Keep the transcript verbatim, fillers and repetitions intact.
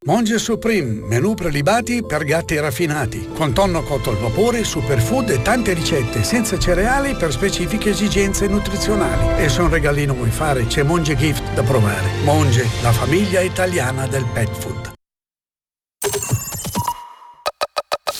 Monge Supreme, menù prelibati per gatti raffinati, con tonno cotto al vapore, superfood e tante ricette senza cereali per specifiche esigenze nutrizionali. E se un regalino vuoi fare, c'è Monge Gift da provare. Monge, la famiglia italiana del pet food.